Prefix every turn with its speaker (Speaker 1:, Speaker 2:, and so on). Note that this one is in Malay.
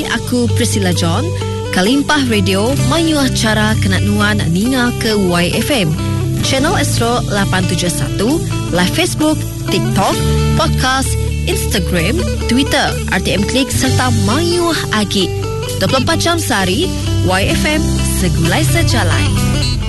Speaker 1: aku Priscilla John. Kalimpah Radio mayuh cara kenat nuan ninga ke YFM. Channel Astro 871, live Facebook, TikTok, podcast, Instagram, Twitter, RTM Klik serta mayuh agi. 24 jam sehari, YFM segulai sejalai.